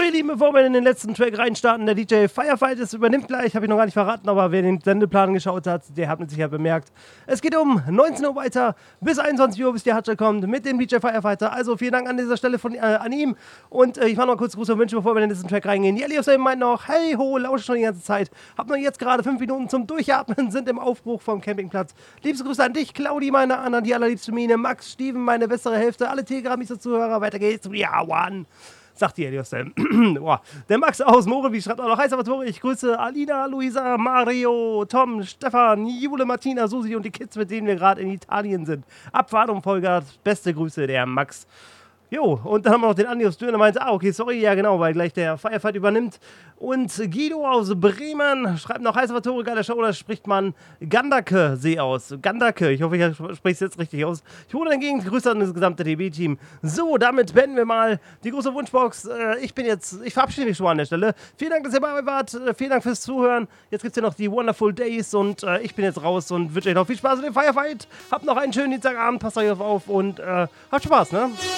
ihr Lieben, bevor wir in den letzten Track reinstarten, der DJ Firefight übernimmt gleich, habe ich noch gar nicht verraten, aber wer den Sendeplan geschaut hat, der hat mit Sicherheit bemerkt. Es geht um 19 Uhr weiter, bis 21 Uhr, bis die Hatsche kommt, mit dem DJ Firefighter. Also vielen Dank an dieser Stelle an ihm. Und ich mache noch kurz Gruß und Wünsche, bevor wir in den nächsten Track reingehen. Die Elios meint noch, hey ho, lausche schon die ganze Zeit. Hab nur jetzt gerade 5 Minuten zum Durchatmen, sind im Aufbruch vom Campingplatz. Liebste Grüße an dich, Claudi, meine Anna, die allerliebste Mine, Max, Steven, meine bessere Hälfte, alle Telegram-Zuhörer, weiter geht's. Ja, one. Sagt die Elios. Der Max aus Morewi schreibt auch noch: Hi Salvatore, ich grüße Alina, Luisa, Mario, Tom, Stefan, Jule, Martina, Susi und die Kids, mit denen wir gerade in Italien sind. Abfahrt um Vollgas. Beste Grüße, der Max. Jo, und dann haben wir noch den Andi aus Dürr, der meinte, okay, sorry, ja genau, weil gleich der Firefight übernimmt. Und Guido aus Bremen schreibt noch: Hi Salvatore, geile Show, da spricht man Gandake-See aus. Gandake, ich hoffe, ich spreche es jetzt richtig aus. Ich hole dagegen Grüße an das gesamte DB-Team. So, damit beenden wir mal die große Wunschbox. Ich verabschiede mich schon mal an der Stelle. Vielen Dank, dass ihr bei mir wart, vielen Dank fürs Zuhören. Jetzt gibt es ja noch die Wonderful Days und ich bin jetzt raus und wünsche euch noch viel Spaß mit dem Firefight. Habt noch einen schönen Dienstagabend, passt euch auf und habt Spaß, ne?